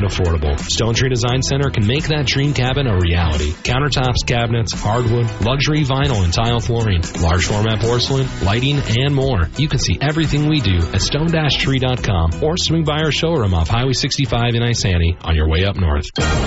affordable. Stone Tree Design Center can make that dream cabin a reality. Countertops, cabinets, hardwood, luxury vinyl and tile flooring, large format porcelain, lighting, and more. You can see everything we do at stone-tree.com or swing by our showroom off Highway 65 in Isani on your way up north.